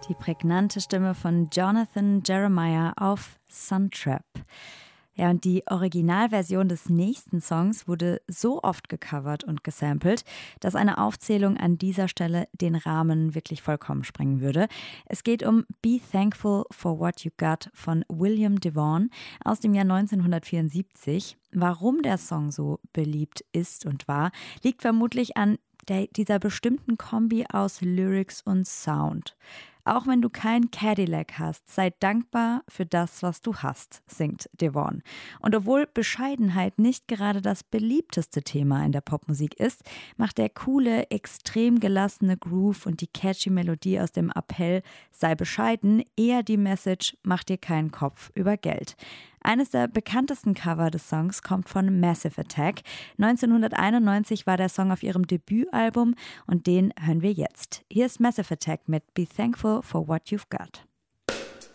Die prägnante Stimme von Jonathan Jeremiah auf Sun Trap. Ja, und die Originalversion des nächsten Songs wurde so oft gecovert und gesampelt, dass eine Aufzählung an dieser Stelle den Rahmen wirklich vollkommen sprengen würde. Es geht um Be Thankful for What You Got von William DeVaughn aus dem Jahr 1974. Warum der Song so beliebt ist und war, liegt vermutlich an dieser bestimmten Kombi aus Lyrics und Sound. Auch wenn du kein Cadillac hast, sei dankbar für das, was du hast, singt DeVaughn. Und obwohl Bescheidenheit nicht gerade das beliebteste Thema in der Popmusik ist, macht der coole, extrem gelassene Groove und die catchy Melodie aus dem Appell sei bescheiden eher die Message, mach dir keinen Kopf über Geld. Eines der bekanntesten Cover des Songs kommt von Massive Attack. 1991 war der Song auf ihrem Debütalbum und den hören wir jetzt. Hier ist Massive Attack mit Be Thankful for What You've Got.